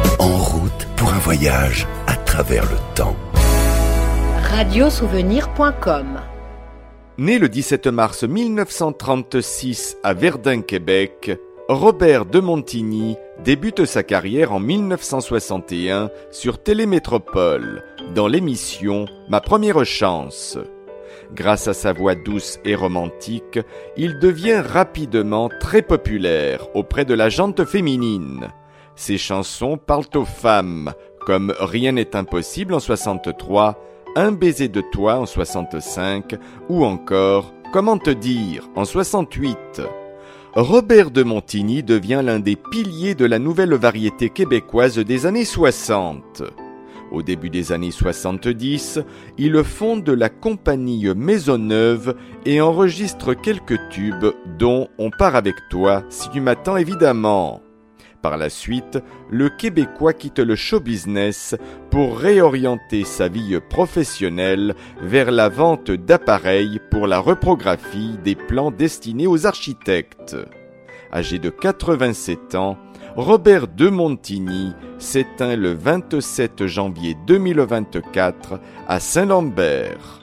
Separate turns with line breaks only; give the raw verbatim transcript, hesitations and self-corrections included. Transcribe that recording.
En route pour un voyage à travers le temps.
radio souvenir point com.
Né le dix-sept mars mille neuf cent trente-six à Verdun, Québec, Robert de Montigny débute sa carrière en mille neuf cent soixante et un sur Télémétropole, dans l'émission Ma première chance. Grâce à sa voix douce et romantique, il devient rapidement très populaire auprès de la gente féminine. Ses chansons parlent aux femmes, comme Rien n'est impossible en soixante-trois, Un baiser de toi en soixante-cinq ou encore Comment te dire en soixante-huit. Robert de Montigny devient l'un des piliers de la nouvelle variété québécoise des années soixante. Au début des années soixante-dix, il fonde la compagnie Maisonneuve et enregistre quelques tubes dont On part avec toi, si tu m'attends évidemment. Par la suite, le Québécois quitte le show business pour réorienter sa vie professionnelle vers la vente d'appareils pour la reprographie des plans destinés aux architectes. Âgé de quatre-vingt-sept ans, Robert de Montigny s'éteint le vingt-sept janvier deux mille vingt-quatre à Saint-Lambert.